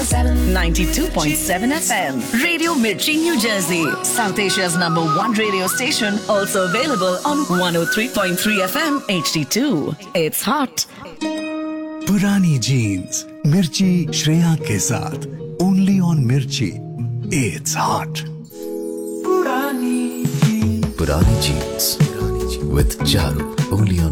92.7 FM. Radio Mirchi, New Jersey. South Asia's #1 radio station. Also available on 103.3 FM HD2. It's hot. पुरानी jeans मिर्ची श्रेया के साथ only on मिर्ची it's hot पुरानी jeans with Charu only on